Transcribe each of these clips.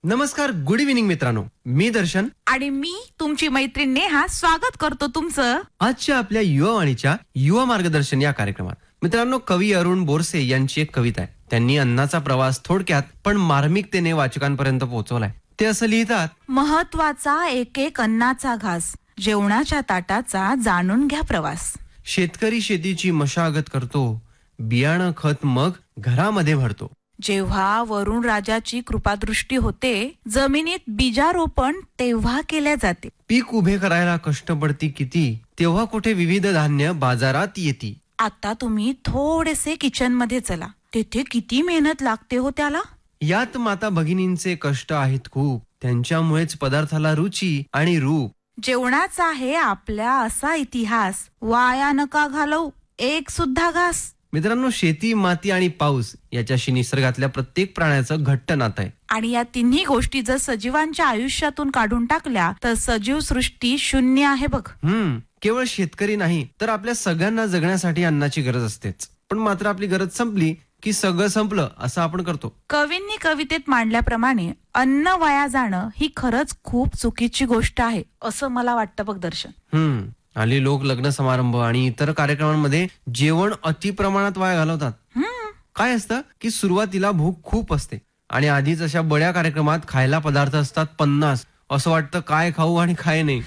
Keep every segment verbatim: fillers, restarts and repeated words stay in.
नमस्कार, good evening मित्रांनो. मी दर्शन आणि मी तुमची मैत्रीण नेहा स्वागत करतो तुमचं आजच्या आपल्या युवावाणीच्या युवा मार्गदर्शन या कार्यक्रमात. मित्रांनो, कवी अरुण बोरसे यांची एक कविता आहे. त्यांनी अन्नाचा प्रवास थोडक्यात पण मार्मिकतेने वाचकांपर्यंत पोहोचवलाय. ते असं लिहितात, महत्वाचा एक एक अन्नाचा घास, जेवणाच्या ताटाचा जाणून घ्या प्रवास. शेतकरी शेतीची मशागत करतो, बियाणं खत मग घरामध्ये भरतो. जेव्हा वरुण राजाची कृपादृष्टी होते, जमिनीत बीजारोपण तेव्हा केल्या जाते. पीक उभे करायला कष्ट पडती किती, तेव्हा कुठे विविध धान्य बाजारात येती. आता तुम्ही थोडेसे किचन मध्ये चला, तेथे किती मेहनत लागते हो त्याला. यात माता भगिनींचे कष्ट आहेत खूप, त्यांच्यामुळेच पदार्थाला रुची आणि रूप. जेवणाचा आहे आपल्या असा इतिहास, वाया नका घालवू एक सुद्धा घास. मित्रांनो, शेती, माती आणि पाऊस याच्याशी निसर्गातल्या प्रत्येक प्राण्याचं घट्ट नातं आहे. आणि या तिन्ही गोष्टी जर सजीवांच्या आयुष्यातून काढून टाकल्या तर सजीव सृष्टी शून्य आहे बघ. हम्म केवळ शेतकरी नाही तर आपल्या सगळ्यांना जगण्यासाठी अन्नाची गरज असतेच. पण मात्र आपली गरज संपली की सगळं संपलं असं आपण करतो. कवींनी कवितेत मांडल्याप्रमाणे अन्न वाया जाणं ही खरंच खूप चुकीची गोष्ट आहे असं मला वाटतं बघ दर्शन. हम्म आणि लोक लग्न समारंभ आणि इतर कार्यक्रमांमध्ये जेवण अति प्रमाणात वाया घालवतात. काय असतं की सुरुवातीला भूक खूप असते आणि आधीच अशा बड्या कार्यक्रमात खायला पदार्थ असतात पन्नास. असं वाटतं काय खाऊ आणि काय नाही.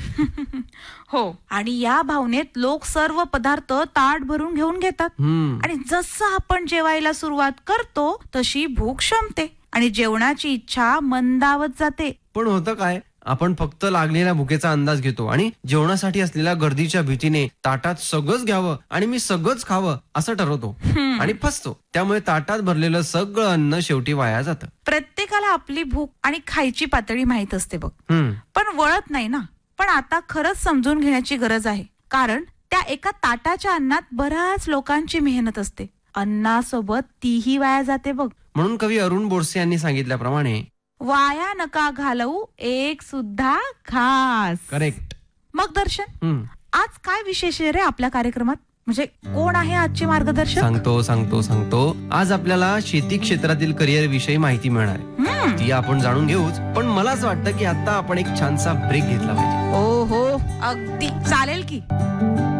हो, आणि या भावनेत लोक सर्व पदार्थ ताट भरून घेऊन घेतात आणि जसं आपण जेवायला सुरुवात करतो तशी भूक शमते आणि जेवणाची इच्छा मंदावत जाते. पण होतं काय, आपण फक्त लागलेल्या भुकेचा अंदाज घेतो आणि जेवणासाठी असलेल्या गर्दीच्या भीतीने ताटात सगळंच घ्यावं आणि मी सगळंच खावं असं ठरवतो आणि फसतो. त्यामुळे ताटात भरलेलं सगळं अन्न शेवटी वाया जातं. प्रत्येकाला आपली भूक आणि खायची पातळी माहित असते बघ, पण वळत नाही ना. पण आता खरंच समजून घेण्याची गरज आहे, कारण त्या एका ताटाच्या अन्नात बऱ्याच लोकांची मेहनत असते. अन्नासोबत तीही वाया जाते बघ. म्हणून कवी अरुण बोरसे यांनी सांगितल्याप्रमाणे वाया नका घालवू एक सुद्धा घास. करेक्ट. मग दर्शन, आज काय विशेष आहे रे आपल्या कार्यक्रमात? म्हणजे कोण आहे आजचे मार्गदर्शक? सांगतो सांगतो सांगतो आज आपल्याला शेती क्षेत्रातील करिअर विषयी माहिती मिळणार आहे. ती आपण जाणून घेऊच, पण मला असं वाटतं की आता आपण एक छानसा ब्रेक घेतला पाहिजे. ओ हो, अगदी चालेल की.